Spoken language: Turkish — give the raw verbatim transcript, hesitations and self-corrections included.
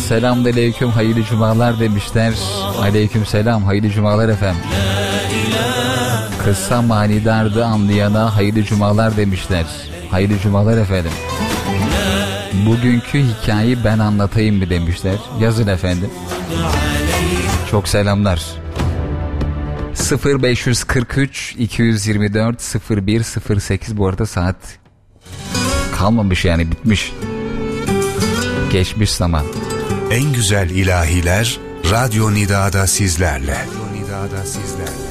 Selamünaleyküm, hayırlı cumalar demişler. Aleykümselam, hayırlı cumalar efendim. Kısa manidardı anlayana hayırlı cumalar demişler. Hayırlı cumalar efendim. Bugünkü hikayeyi ben anlatayım mı demişler. Yazın efendim. Çok selamlar. sıfır beş kırk üç iki yüz yirmi dört sıfır bir sıfır sekiz, bu arada saat kalmamış yani, bitmiş. Geçmiş zaman. En güzel ilahiler Radyo Nida'da sizlerle. Radyo Nida'da sizlerle.